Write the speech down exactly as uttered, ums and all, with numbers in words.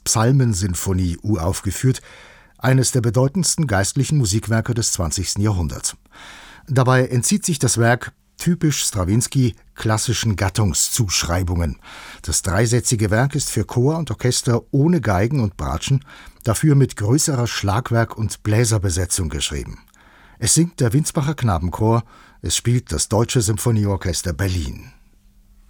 Psalmensinfonie uraufgeführt, eines der bedeutendsten geistlichen Musikwerke des zwanzigsten Jahrhunderts. Dabei entzieht sich das Werk, typisch Strawinski, klassischen Gattungszuschreibungen. Das dreisätzige Werk ist für Chor und Orchester ohne Geigen und Bratschen, dafür mit größerer Schlagwerk- und Bläserbesetzung geschrieben. Es singt der Winsbacher Knabenchor, es spielt das Deutsche Symphonieorchester Berlin.